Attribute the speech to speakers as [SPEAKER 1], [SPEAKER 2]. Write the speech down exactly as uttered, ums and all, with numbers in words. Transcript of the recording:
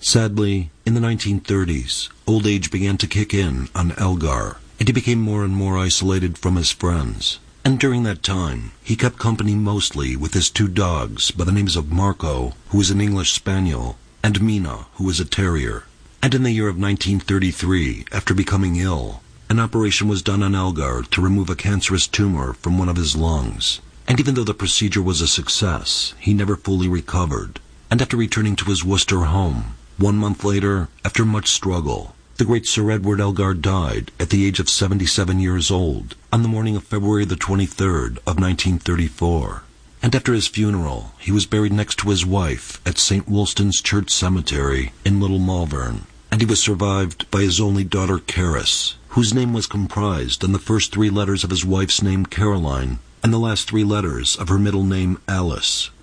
[SPEAKER 1] Sadly, in the nineteen thirties, old age began to kick in on Elgar, and he became more and more isolated from his friends. And during that time, he kept company mostly with his two dogs by the names of Marco, who was an English Spaniel, and Mina, who was a terrier. And in the year of nineteen thirty-three, after becoming ill, an operation was done on Elgar to remove a cancerous tumor from one of his lungs. And even though the procedure was a success, he never fully recovered. And after returning to his Worcester home, one month later, after much struggle, the great Sir Edward Elgar died at the age of seventy-seven years old on the morning of February the twenty-third of nineteen thirty-four. And after his funeral, he was buried next to his wife at Saint Wolstan's Church Cemetery in Little Malvern, and he was survived by his only daughter Caris, whose name was comprised in the first three letters of his wife's name Caroline and the last three letters of her middle name Alice.